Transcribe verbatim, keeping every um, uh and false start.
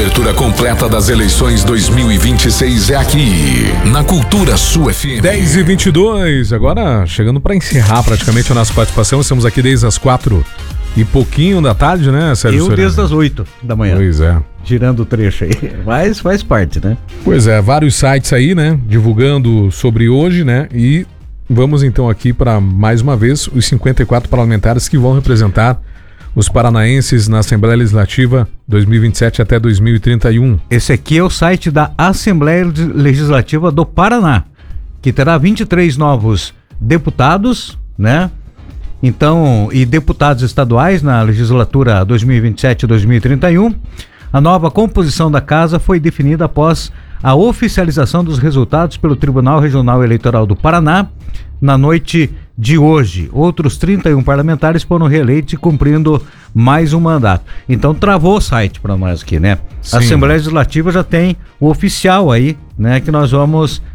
cobertura completa das eleições dois mil e vinte e seis é aqui, na Cultura Sul F M. dez e vinte e dois, agora chegando para encerrar praticamente a nossa participação. Estamos aqui desde as quatro e pouquinho da tarde, né, Sérgio Eu Soriano? desde as oito da manhã. Pois é. Girando o trecho aí. Mas faz parte, né? Pois é, vários sites aí, né, divulgando sobre hoje, né, e vamos então aqui para mais uma vez os cinquenta e quatro parlamentares que vão representar os paranaenses na Assembleia Legislativa dois mil e vinte e sete até dois mil e trinta e um. Esse aqui é o site da Assembleia Legislativa do Paraná, que terá vinte e três novos deputados, né? Então, e deputados estaduais na legislatura dois mil e vinte e sete a dois mil e trinta e um. A nova composição da casa foi definida após a oficialização dos resultados pelo Tribunal Regional Eleitoral do Paraná na noite de hoje. Outros trinta e um parlamentares foram reeleitos, cumprindo mais um mandato. Então travou o site para nós aqui, né? Sim. A Assembleia Legislativa já tem o oficial aí, né? Que nós vamos